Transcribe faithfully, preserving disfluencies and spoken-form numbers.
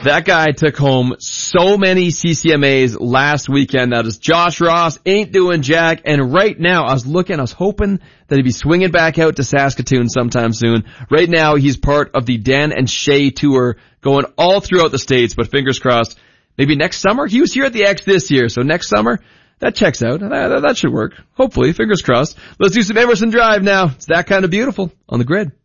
That guy took home so many C C M As last weekend. That is Josh Ross, ain't doing jack. And right now, I was looking, I was hoping that he'd be swinging back out to Saskatoon sometime soon. Right now, he's part of the Dan and Shay tour going all throughout the States, but fingers crossed, maybe next summer? He was here at the X this year, so next summer, that checks out. That, that should work. Hopefully, fingers crossed. Let's do some Emerson Drive now. It's that kind of beautiful on the grid.